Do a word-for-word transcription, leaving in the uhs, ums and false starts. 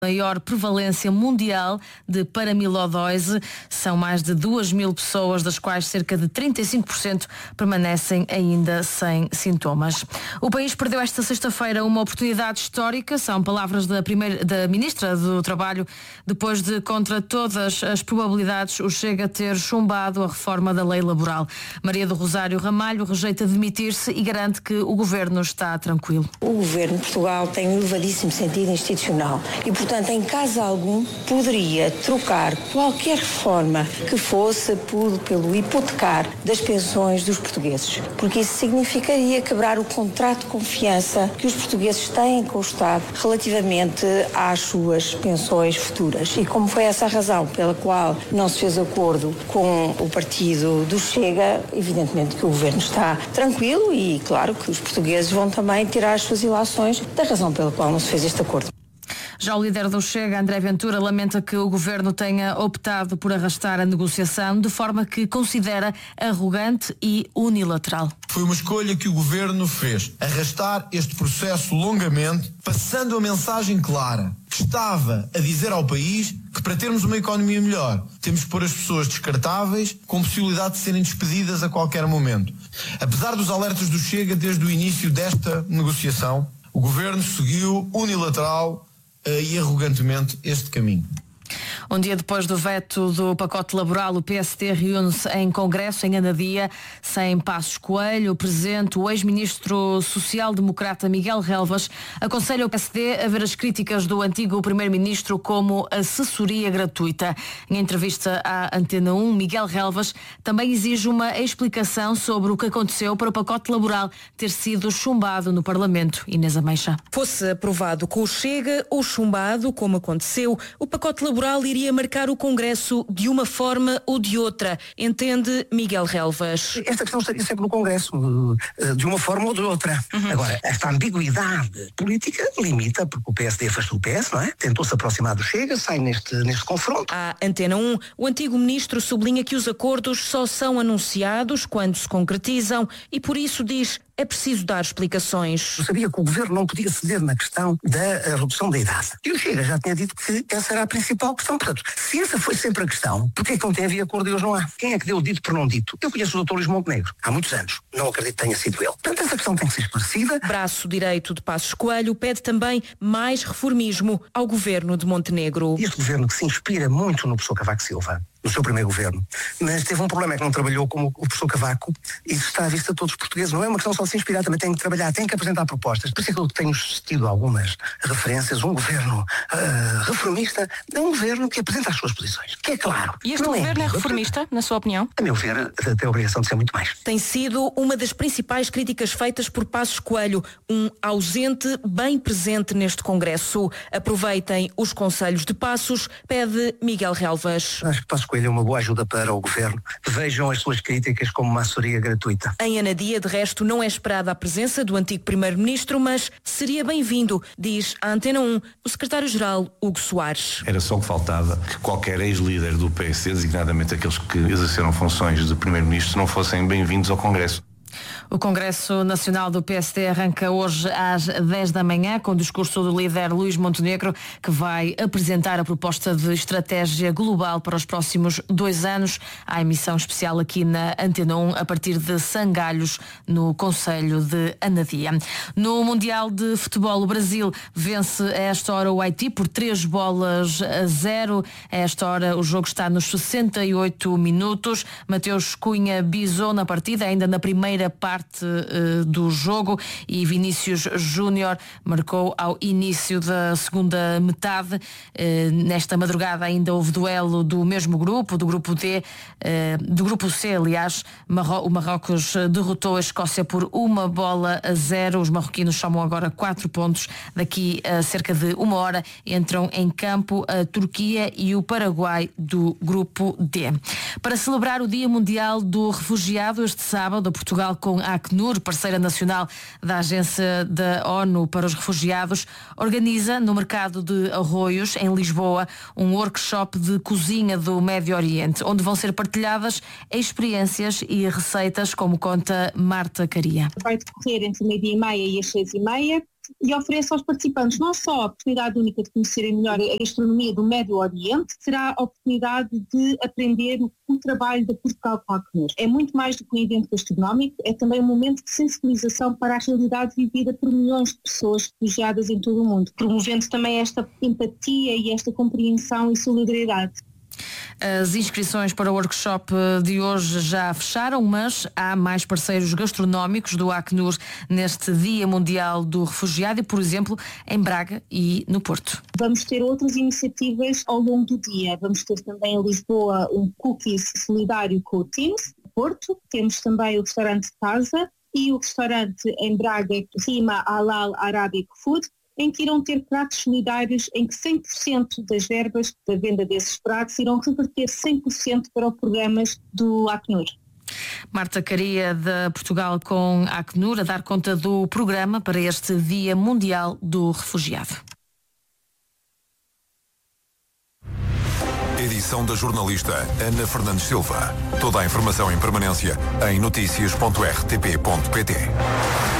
Maior prevalência mundial de paramilodose. São mais de duas mil pessoas, das quais cerca de trinta e cinco por cento permanecem ainda sem sintomas. O país perdeu esta sexta-feira uma oportunidade histórica, são palavras da, primeira, da Ministra do Trabalho, depois de, contra todas as probabilidades, o Chega ter chumbado a reforma da lei laboral. Maria do Rosário Ramalho rejeita demitir-se e garante que o Governo está tranquilo. O Governo de Portugal tem um elevadíssimo sentido institucional e, portanto, Portanto, em caso algum, poderia trocar qualquer reforma que fosse por, pelo hipotecar das pensões dos portugueses, porque isso significaria quebrar o contrato de confiança que os portugueses têm com o Estado relativamente às suas pensões futuras. E como foi essa a razão pela qual não se fez acordo com o partido do Chega, evidentemente que o Governo está tranquilo e, claro, que os portugueses vão também tirar as suas ilações da razão pela qual não se fez este acordo. Já o líder do Chega, André Ventura, lamenta que o Governo tenha optado por arrastar a negociação de forma que considera arrogante e unilateral. Foi uma escolha que o Governo fez, arrastar este processo longamente, passando a mensagem clara que estava a dizer ao país que para termos uma economia melhor temos que pôr as pessoas descartáveis com possibilidade de serem despedidas a qualquer momento. Apesar dos alertas do Chega desde o início desta negociação, o Governo seguiu unilateral e arrogantemente este caminho. Um dia depois do veto do pacote laboral, o P S D reúne-se em congresso em Anadia, sem Passos Coelho. O presidente, o ex-ministro social-democrata Miguel Relvas, aconselha o P S D a ver as críticas do antigo primeiro-ministro como assessoria gratuita. Em entrevista à Antena um, Miguel Relvas também exige uma explicação sobre o que aconteceu para o pacote laboral ter sido chumbado no Parlamento. Inês Ameixa. Fosse aprovado com o Chega ou chumbado, como aconteceu, o pacote laboral iria marcar o Congresso de uma forma ou de outra, entende Miguel Relvas. Esta questão estaria sempre no Congresso, de uma forma ou de outra. Uhum. Agora, esta ambiguidade política limita, porque o P S D afastou o P S, não é? Tentou-se aproximar do Chega, sai neste, neste confronto. À Antena um, o antigo ministro sublinha que os acordos só são anunciados quando se concretizam e por isso diz: é preciso dar explicações. Eu sabia que o Governo não podia ceder na questão da redução da idade. E o Chega já tinha dito que essa era a principal questão. Portanto, se essa foi sempre a questão, porquê é que não tem havido acordo e hoje não há? Quem é que deu o dito por não dito? Eu conheço o doutor Luís Montenegro há muitos anos. Não acredito que tenha sido ele. Portanto, essa questão tem que ser esclarecida. Braço direito de Passos Coelho pede também mais reformismo ao Governo de Montenegro. Este Governo que se inspira muito no professor Cavaco Silva, no seu primeiro governo, mas teve um problema, é que não trabalhou como o professor Cavaco, e isso está à vista de todos os portugueses. Não é uma questão só de se inspirar, também tem que trabalhar, tem que apresentar propostas. Por isso é que eu tenho tido algumas referências. Um governo uh, reformista é um governo que apresenta as suas posições, que é claro. E este governo é, é reformista, na sua opinião? A meu ver, tem a obrigação de ser muito mais. Tem sido uma das principais críticas feitas por Passos Coelho, um ausente bem presente neste Congresso. Aproveitem os conselhos de Passos, pede Miguel Relvas. Acho que Passos Coelho é uma boa ajuda para o Governo. Vejam as suas críticas como uma assessoria gratuita. Em Anadia, de resto, não é esperada a presença do antigo Primeiro-Ministro, mas seria bem-vindo, diz à Antena um o Secretário-Geral Hugo Soares. Era só o que faltava que qualquer ex-líder do P S D, designadamente aqueles que exerceram funções de Primeiro-Ministro, não fossem bem-vindos ao Congresso. O Congresso Nacional do P S D arranca hoje às dez da manhã com o discurso do líder Luís Montenegro, que vai apresentar a proposta de estratégia global para os próximos dois anos. Há emissão especial aqui na Antena um a partir de Sangalhos, no concelho de Anadia. No Mundial de Futebol, o Brasil vence a esta hora o Haiti por três bolas a zero. A esta hora o jogo está nos sessenta e oito minutos. Mateus Cunha bisou na partida, ainda na primeira parte uh, do jogo, e Vinícius Júnior marcou ao início da segunda metade. Uh, nesta madrugada ainda houve duelo do mesmo grupo, do grupo D, uh, do grupo C, aliás. Marro- o Marrocos derrotou a Escócia por uma bola a zero. Os marroquinos somam agora quatro pontos. Daqui a cerca de uma hora entram em campo a Turquia e o Paraguai do grupo D. Para celebrar o Dia Mundial do Refugiado, este sábado, Portugal com a Acnur, parceira nacional da Agência da ONU para os Refugiados, organiza no mercado de Arroios, em Lisboa, um workshop de cozinha do Médio Oriente, onde vão ser partilhadas experiências e receitas, como conta Marta Caria. Vai decorrer entre o meio-dia e meia e as seis e meia. e oferece aos participantes não só a oportunidade única de conhecerem melhor a gastronomia do Médio Oriente, será a oportunidade de aprender o, o trabalho da Portugal com a Acnur. É muito mais do que um evento gastronómico, é também um momento de sensibilização para a realidade vivida por milhões de pessoas refugiadas em todo o mundo, promovendo também esta empatia e esta compreensão e solidariedade. As inscrições para o workshop de hoje já fecharam, mas há mais parceiros gastronómicos do Acnur neste Dia Mundial do Refugiado e, por exemplo, em Braga e no Porto. Vamos ter outras iniciativas ao longo do dia. Vamos ter também em Lisboa um cookies solidário com o Teams. No Porto temos também o restaurante Casa e o restaurante em Braga, Rima Halal Arabic Food, em que irão ter pratos solidários em que cem por cento das verbas da venda desses pratos irão reverter cem por cento para os programas do Acnur. Marta Caria, de Portugal com a Acnur, a dar conta do programa para este Dia Mundial do Refugiado. Edição da jornalista Ana Fernandes Silva. Toda a informação em permanência em notícias ponto r t p ponto p t.